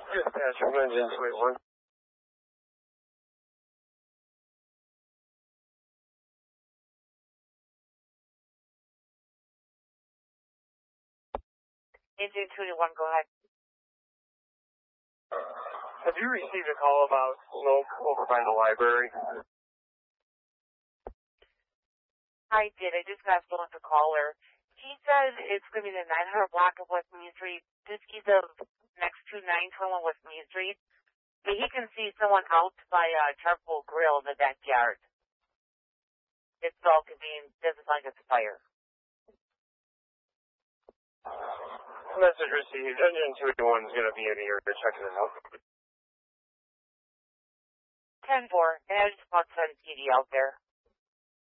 Dispatch, I'm going to just wait one. Engine 21, go ahead. Have you received a call about smoke over by the library? I did. I just got someone to call her. He said it's going to be the 900 block of West Main Street, just east of next to 921 West Main Street. But he can see someone out by Charcoal Grill in the backyard. It's all convenient. Doesn't sound like it's a fire. Message received. Engine 21 is going to be in here checking it out. 10-4, and I just want to send PD out there.